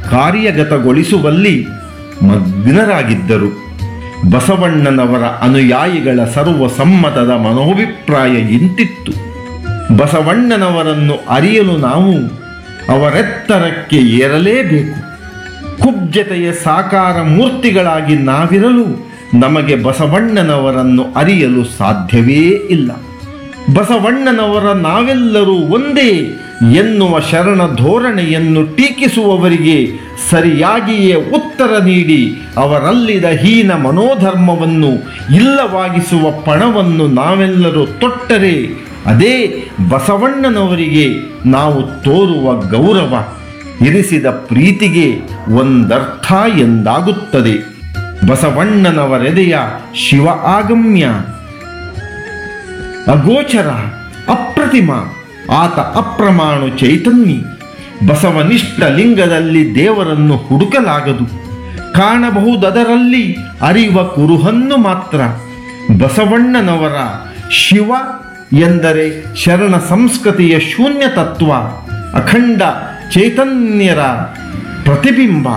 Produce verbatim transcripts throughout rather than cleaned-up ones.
ಕಾರ್ಯಗತಗೊಳಿಸುವಲ್ಲಿ ಮಗ್ನರಾಗಿದ್ದರು. ಬಸವಣ್ಣನವರ ಅನುಯಾಯಿಗಳ ಸರ್ವಸಮ್ಮತದ ಮನೋಭಿಪ್ರಾಯ ಇಂತಿತ್ತು. ಬಸವಣ್ಣನವರನ್ನು ಅರಿಯಲು ನಾವು ಅವರೆತ್ತರಕ್ಕೆ ಏರಲೇಬೇಕು. ಕುಬ್ಜತೆಯ ಸಾಕಾರ ಮೂರ್ತಿಗಳಾಗಿ ನಾವಿರಲು ನಮಗೆ ಬಸವಣ್ಣನವರನ್ನು ಅರಿಯಲು ಸಾಧ್ಯವೇ ಇಲ್ಲ. ಬಸವಣ್ಣನವರ ನಾವೆಲ್ಲರೂ ಒಂದೇ ಎನ್ನುವ ಶರಣ ಧೋರಣೆಯನ್ನು ಟೀಕಿಸುವವರಿಗೆ ಸರಿಯಾಗಿಯೇ ಉತ್ತರ ನೀಡಿ ಅವರಲ್ಲಿದ ಹೀನ ಮನೋಧರ್ಮವನ್ನು ಇಲ್ಲವಾಗಿಸುವ ಪಣವನ್ನು ನಾವೆಲ್ಲರೂ ತೊಟ್ಟರೆ ಅದೇ ಬಸವಣ್ಣನವರಿಗೆ ನಾವು ತೋರುವ ಗೌರವ, ಇರಿಸಿದ ಪ್ರೀತಿಗೆ ಒಂದರ್ಥ ಎಂದಾಗುತ್ತದೆ. ಬಸವಣ್ಣನವರೆದೆಯ ಶಿವ ಆಗಮ್ಯ, ಅಗೋಚರ, ಅಪ್ರತಿಮ. ಆತ ಅಪ್ರಮಾಣು ಚೈತನ್ಯ. ಬಸವನಿಷ್ಠ ಲಿಂಗದಲ್ಲಿ ದೇವರನ್ನು ಹುಡುಕಲಾಗದು, ಕಾಣಬಹುದದರಲ್ಲಿ ಅರಿವ ಕುರುಹನ್ನು ಮಾತ್ರ. ಬಸವಣ್ಣನವರ ಶಿವ ಎಂದರೆ ಶರಣ ಸಂಸ್ಕೃತಿಯ ಶೂನ್ಯ ತತ್ವ, ಅಖಂಡ ಚೈತನ್ಯರ ಪ್ರತಿಬಿಂಬ.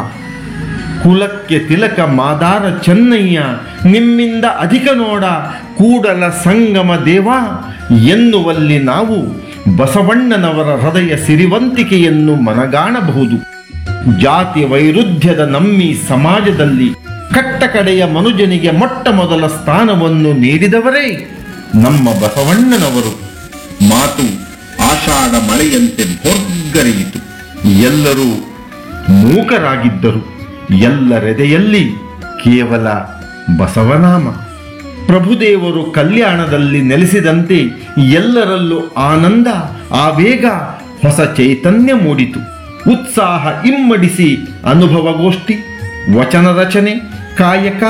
ಕುಲಕ್ಕೆ ತಿಲಕ ಮಾದಾರ ಚೆನ್ನಯ್ಯ, ನಿಮ್ಮಿಂದ ಅಧಿಕ ನೋಡ ಕೂಡಲ ಸಂಗಮ ದೇವ ಎನ್ನುವಲ್ಲಿ ನಾವು ಬಸವಣ್ಣನವರ ಹೃದಯ ಸಿರಿವಂತಿಕೆಯನ್ನು ಮನಗಾಣಬಹುದು. ಜಾತಿ ವೈರುಧ್ಯದ ನಮ್ಮಿ ಸಮಾಜದಲ್ಲಿ ಕಟ್ಟಕಡೆಯ ಮನುಜನಿಗೆ ಮೊಟ್ಟ ಮೊದಲ ಸ್ಥಾನವನ್ನು ನೀಡಿದವರೇ ನಮ್ಮ ಬಸವಣ್ಣನವರು. ಮಾತು ಆಷಾಢ ಮಳೆಯಂತೆ ಭೋರ್ಗರೆಯಿತು. ಎಲ್ಲರೂ ಮೂಕರಾಗಿದ್ದರು. ಎಲ್ಲರೆದೆಯಲ್ಲಿ ಕೇವಲ ಬಸವನಾಮ. ಪ್ರಭುದೇವರು ಕಲ್ಯಾಣದಲ್ಲಿ ನೆಲೆಸಿದಂತೆ ಎಲ್ಲರಲ್ಲೂ ಆನಂದ, ಆವೇಗ, ಹೊಸ ಚೈತನ್ಯ ಮೂಡಿತು. ಉತ್ಸಾಹ ಇಮ್ಮಡಿಸಿ ಅನುಭವಗೋಷ್ಠಿ, ವಚನ ರಚನೆ, ಕಾಯಕ,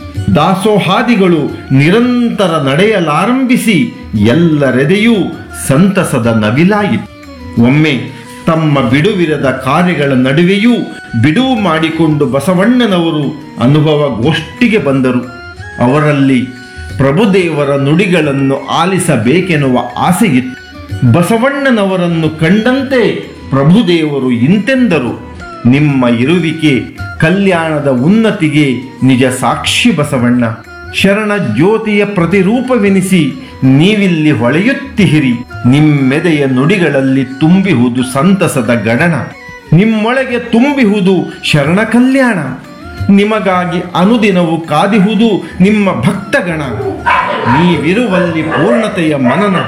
ದಾಸೋಹಾದಿಗಳು ನಿರಂತರ ನಡೆಯಲಾರಂಭಿಸಿ ಎಲ್ಲರೆದೆಯೂ ಸಂತಸದ ನವಿಲಾಯಿತು. ಒಮ್ಮೆ ತಮ್ಮ ಬಿಡುವಿರದ ಕಾರ್ಯಗಳ ನಡುವೆಯೂ ಬಿಡುವು ಮಾಡಿಕೊಂಡು ಬಸವಣ್ಣನವರು ಅನುಭವ ಗೋಷ್ಠಿಗೆ ಬಂದರು. ಅವರಲ್ಲಿ ಪ್ರಭುದೇವರ ನುಡಿಗಳನ್ನು ಆಲಿಸಬೇಕೆನ್ನುವ ಆಸೆಯಿತ್ತು. ಬಸವಣ್ಣನವರನ್ನು ಕಂಡಂತೆ ಪ್ರಭುದೇವರು ಇಂತೆಂದರು: ನಿಮ್ಮ ಇರುವಿಕೆ ಕಲ್ಯಾಣದ ಉನ್ನತಿಗೆ ನಿಜ ಸಾಕ್ಷಿ ಬಸವಣ್ಣ. ಶರಣ ಜ್ಯೋತಿಯ ಪ್ರತಿರೂಪವೆನಿಸಿ ನೀವಿಲ್ಲಿ ಹೊಳೆಯುತ್ತಿಹಿರಿ. ನಿಮ್ಮೆದೆಯ ನುಡಿಗಳಲ್ಲಿ ತುಂಬಿಹುದು ಸಂತಸದ ಗಡಣ, ನಿಮ್ಮೊಳಗೆ ತುಂಬಿಹುದು ಶರಣ ಕಲ್ಯಾಣ. ನಿಮಗಾಗಿ ಅನುದಿನವು ಕಾದಿಹುದು ನಿಮ್ಮ ಭಕ್ತಗಣ. ನೀವಿರುವಲ್ಲಿ ಪೂರ್ಣತೆಯ ಮನನ,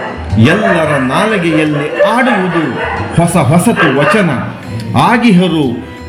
ಎಲ್ಲರ ನಾಲಿಗೆಯಲ್ಲಿ ಆಡುವುದು ಹೊಸ ಹೊಸತು ವಚನ. ಆಗಿಹರು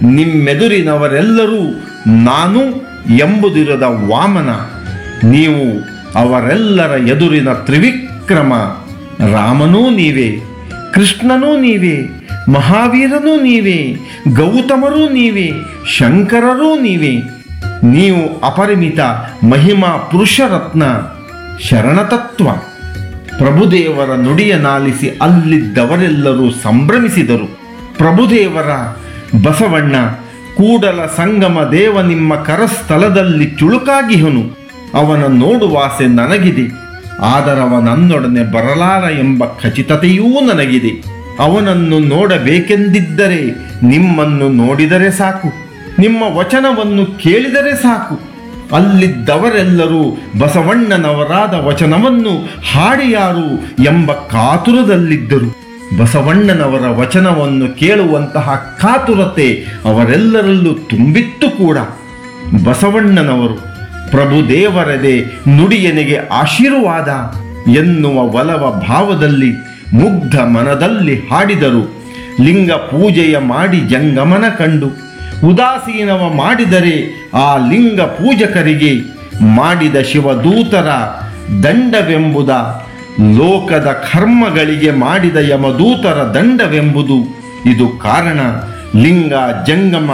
ನಿಮ್ಮೆದುರಿನವರೆಲ್ಲರೂ ನಾನು ಎಂಬುದಿರದ ವಾಮನ. ನೀವು ಅವರೆಲ್ಲರ ಎದುರಿನ ತ್ರಿವಿಕ್ರಮ. ರಾಮನೂ ನೀವೇ, ಕೃಷ್ಣನೂ ನೀವೇ, ಮಹಾವೀರನೂ ನೀವೇ, ಗೌತಮರೂ ನೀವೇ, ಶಂಕರರೂ ನೀವೇ. ನೀವು ಅಪರಿಮಿತ ಮಹಿಮಾ ಪುರುಷರತ್ನ, ಶರಣತತ್ವ. ಪ್ರಭುದೇವರ ನುಡಿಯನಾಲಿಸಿ ಅಲ್ಲಿದ್ದವರೆಲ್ಲರೂ ಸಂಭ್ರಮಿಸಿದರು. ಪ್ರಭುದೇವರ ಬಸವಣ್ಣ ಕೂಡಲ ಸಂಗಮ ದೇವ ನಿಮ್ಮ ಕರಸ್ಥಲದಲ್ಲಿ ಚುಳುಕಾಗಿಹನು. ಅವನ ನೋಡುವಾಸೆ ನನಗಿದೆ, ಆದರವ ನನ್ನೊಡನೆ ಬರಲಾರ ಎಂಬ ಖಚಿತತೆಯೂ ನನಗಿದೆ. ಅವನನ್ನು ನೋಡಬೇಕೆಂದಿದ್ದರೆ ನಿಮ್ಮನ್ನು ನೋಡಿದರೆ ಸಾಕು, ನಿಮ್ಮ ವಚನವನ್ನು ಕೇಳಿದರೆ ಸಾಕು. ಅಲ್ಲಿದ್ದವರೆಲ್ಲರೂ ಬಸವಣ್ಣನವರಾದ ವಚನವನ್ನು ಹಾಡಿಯಾರು ಎಂಬ ಕಾತುರದಲ್ಲಿದ್ದರು. ಬಸವಣ್ಣನವರ ವಚನವನ್ನು ಕೇಳುವಂತಹ ಕಾತುರತೆ ಅವರೆಲ್ಲರಲ್ಲೂ ತುಂಬಿತ್ತು ಕೂಡ. ಬಸವಣ್ಣನವರು ಪ್ರಭುದೇವರದೆ ನುಡಿಯನಿಗೆ ಆಶೀರ್ವಾದ ಎನ್ನುವ ಒಲವ ಭಾವದಲ್ಲಿ ಮುಗ್ಧ ಮನದಲ್ಲಿ ಹಾಡಿದರು. ಲಿಂಗ ಪೂಜೆಯ ಮಾಡಿ ಜಂಗಮನ ಕಂಡು ಉದಾಸೀನವ ಮಾಡಿದರೆ ಆ ಲಿಂಗ ಪೂಜಕರಿಗೆ ಮಾಡಿದ ಶಿವದೂತರ ದಂಡವೆಂಬುದ, ಲೋಕದ ಕರ್ಮಗಳಿಗೆ ಮಾಡಿದ ಯಮದೂತರ ದಂಡವೆಂಬುದು. ಇದು ಕಾರಣ ಲಿಂಗ ಜಂಗಮ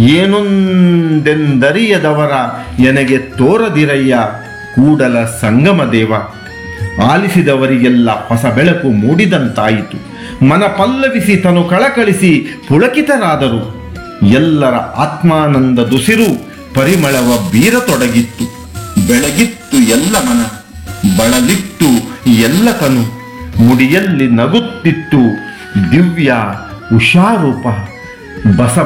ಏನೊಂದೆಂದರಿಯದವರ ಎನಗೆ ತೋರದಿರಯ್ಯ ಕೂಡಲ ಸಂಗಮ ದೇವ. ಆಲಿಸಿದವರಿಗೆಲ್ಲ ಹೊಸ ಬೆಳಕು ಮೂಡಿದಂತಾಯಿತು. ಮನ ಪಲ್ಲವಿಸಿ ತನು ಕಳಕಳಿಸಿ ಪುಳಕಿತರಾದರು. ಎಲ್ಲರ ಆತ್ಮಾನಂದ ದುಸಿರು ಪರಿಮಳವ ಬೀರತೊಡಗಿತ್ತು. ಬೆಳಗಿತ್ತು ಎಲ್ಲ ಮನ, ಬಳಲಿತ್ತು ಎಲ್ಲ ತನು. ಮುಡಿಯಲ್ಲಿ ನಗುತ್ತಿತ್ತು ದಿವ್ಯ ಉಷಾರೂಪ. ಬಸ